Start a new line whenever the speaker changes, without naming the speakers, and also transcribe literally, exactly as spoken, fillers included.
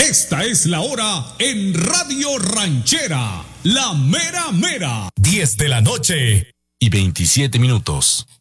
Esta es la hora en Radio Ranchera, la mera mera.
diez de la noche y veintisiete minutos.